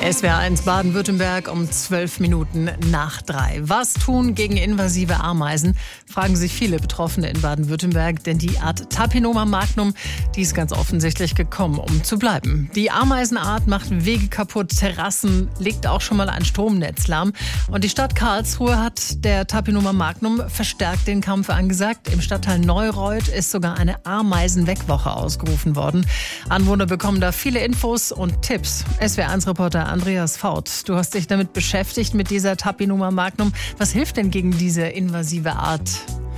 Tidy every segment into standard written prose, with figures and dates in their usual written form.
SWR1 Baden-Württemberg um 12 Minuten nach 3. Was tun gegen invasive Ameisen? Fragen sich viele Betroffene in Baden-Württemberg, denn die Art Tapinoma magnum, die ist ganz offensichtlich gekommen, um zu bleiben. Die Ameisenart macht Wege kaputt, Terrassen, legt auch schon mal ein Stromnetz lahm. Und die Stadt Karlsruhe hat der Tapinoma magnum verstärkt den Kampf angesagt. Im Stadtteil Neureuth ist sogar eine Ameisenwegwoche ausgerufen worden. Anwohner bekommen da viele Infos und Tipps. SWR1-Reporter Andreas Faut, du hast dich damit beschäftigt, mit dieser Tapinoma magnum. Was hilft denn gegen diese invasive Art?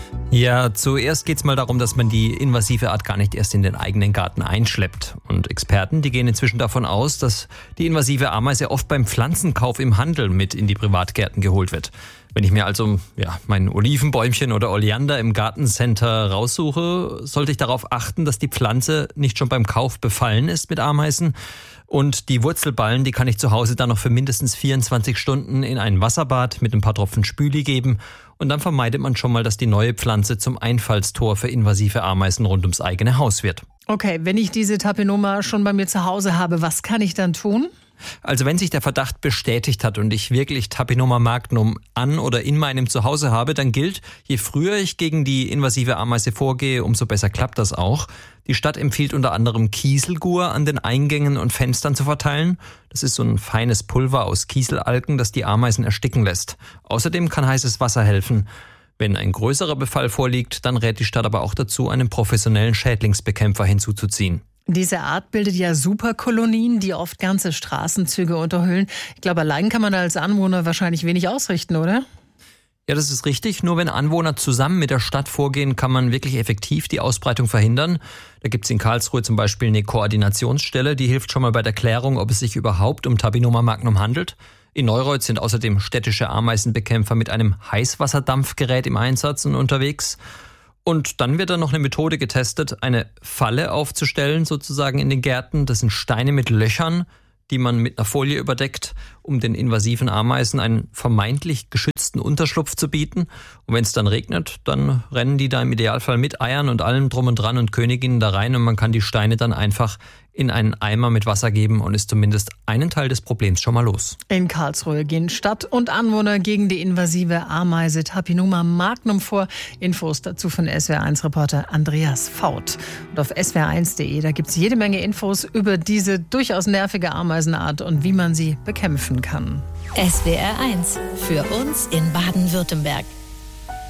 Ja, zuerst geht's mal darum, dass man die invasive Art gar nicht erst in den eigenen Garten einschleppt. Und Experten, die gehen inzwischen davon aus, dass die invasive Ameise oft beim Pflanzenkauf im Handel mit in die Privatgärten geholt wird. Wenn ich mir also mein Olivenbäumchen oder Oleander im Gartencenter raussuche, sollte ich darauf achten, dass die Pflanze nicht schon beim Kauf befallen ist mit Ameisen. Und die Wurzelballen, die kann ich zu Hause dann noch für mindestens 24 Stunden in ein Wasserbad mit ein paar Tropfen Spüli geben. Und dann vermeidet man schon mal, dass die neue Pflanze zum Einfallstor für invasive Ameisen rund ums eigene Haus wird. Okay, wenn ich diese Tapinoma schon bei mir zu Hause habe, was kann ich dann tun? Also wenn sich der Verdacht bestätigt hat und ich wirklich Tapinoma magnum an oder in meinem Zuhause habe, dann gilt, je früher ich gegen die invasive Ameise vorgehe, umso besser klappt das auch. Die Stadt empfiehlt unter anderem Kieselgur an den Eingängen und Fenstern zu verteilen. Das ist so ein feines Pulver aus Kieselalgen, das die Ameisen ersticken lässt. Außerdem kann heißes Wasser helfen. Wenn ein größerer Befall vorliegt, dann rät die Stadt aber auch dazu, einen professionellen Schädlingsbekämpfer hinzuzuziehen. Diese Art bildet ja Superkolonien, die oft ganze Straßenzüge unterhöhlen. Ich glaube, allein kann man da als Anwohner wahrscheinlich wenig ausrichten, oder? Ja, das ist richtig. Nur wenn Anwohner zusammen mit der Stadt vorgehen, kann man wirklich effektiv die Ausbreitung verhindern. Da gibt es in Karlsruhe zum Beispiel eine Koordinationsstelle, die hilft schon mal bei der Klärung, ob es sich überhaupt um Tapinoma magnum handelt. In Neureuth sind außerdem städtische Ameisenbekämpfer mit einem Heißwasserdampfgerät im Einsatz und unterwegs. Und dann wird dann noch eine Methode getestet, eine Falle aufzustellen sozusagen in den Gärten. Das sind Steine mit Löchern, die man mit einer Folie überdeckt, um den invasiven Ameisen einen vermeintlich geschützten Unterschlupf zu bieten. Und wenn es dann regnet, dann rennen die da im Idealfall mit Eiern und allem drum und dran und Königinnen da rein und man kann die Steine dann einfach in einen Eimer mit Wasser geben und ist zumindest einen Teil des Problems schon mal los. In Karlsruhe gehen Stadt und Anwohner gegen die invasive Ameise Tapinoma magnum vor. Infos dazu von SWR1-Reporter Andreas Faut. Und auf swr1.de, da gibt es jede Menge Infos über diese durchaus nervige Ameisenart und wie man sie bekämpfen kann. SWR1 für uns in Baden-Württemberg.